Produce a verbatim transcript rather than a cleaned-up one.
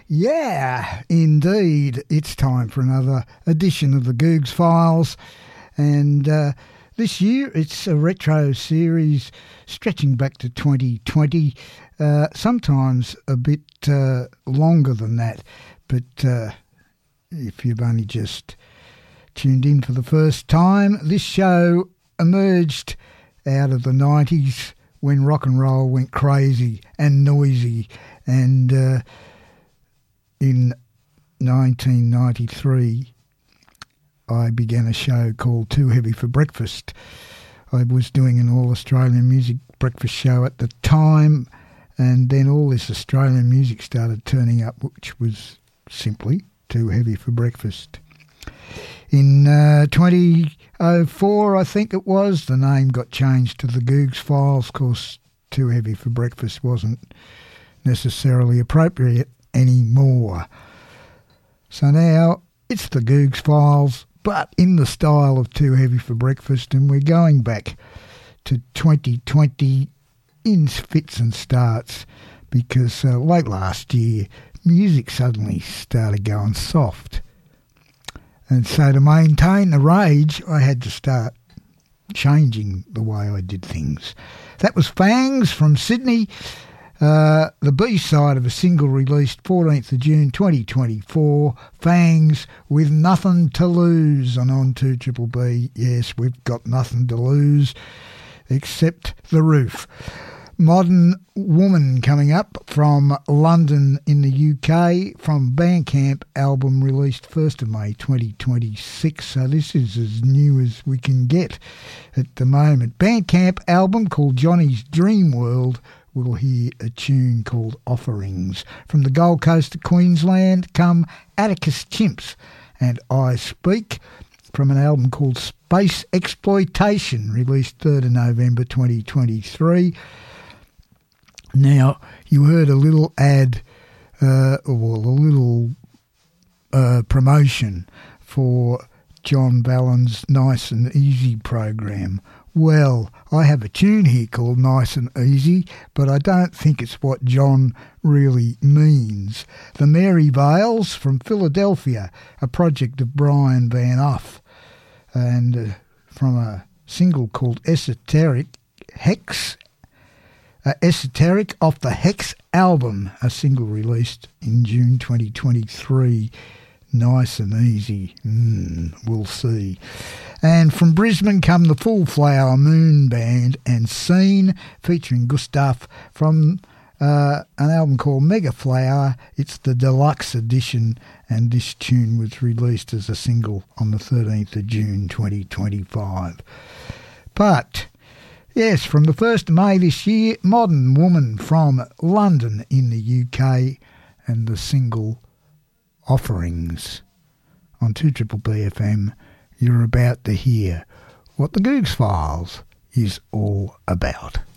Yeah, indeed. It's time for another edition of the Googs Files. And uh, this year it's a retro series stretching back to twenty twenty, uh, sometimes a bit uh, longer than that. But uh, if you've only just tuned in for the first time, this show emerged out of the nineties when rock and roll went crazy and noisy, and uh, in nineteen ninety-three, I began a show called Too Heavy for Breakfast. I was doing an all-Australian music breakfast show at the time, and then all this Australian music started turning up, which was simply Too Heavy for Breakfast. In uh, twenty oh four, I think it was, the name got changed to the Googs Files. Of course, Too Heavy for Breakfast wasn't necessarily appropriate anymore. So now it's the Googs Files, but in the style of Too Heavy for Breakfast, and we're going back to twenty twenty in fits and starts, because uh, late last year music suddenly started going soft. And so to maintain the rage, I had to start changing the way I did things. That was Fangs from Sydney, uh, the B-side of a single released fourteenth of June twenty twenty-four, Fangs with Nothing to Lose. And on two Triple B, yes, we've got nothing to lose except the roof. Modern Woman coming up from London in the U K, from Bandcamp, album released first of May twenty twenty-six. So this is as new as we can get at the moment. Bandcamp album called Johnny's Dream World. We'll hear a tune called Offerings. From the Gold Coast of Queensland come Atticus Chimps and I Speak, from an album called Space Exploitation, released third of November twenty twenty-three. Now, you heard a little ad, uh, or a little uh, promotion for John Ballan's Nice and Easy program. Well, I have a tune here called Nice and Easy, but I don't think it's what John really means. The Mary Vales from Philadelphia, a project of Brian Van Uff, and uh, from a single called Esoteric Hex, uh, Esoteric off the Hex album, a single released in June twenty twenty-three. Nice and Easy, mm, we'll see. And from Brisbane come the Full Flower Moon Band and Scene, featuring Gustav, from uh, an album called Mega Flower. It's the deluxe edition, and this tune was released as a single on the thirteenth of June twenty twenty-five. But yes, from the first of May this year, Modern Woman from London in the U K, and the single Offerings. On two Triple B F M, you're about to hear what the Googs Files is all about.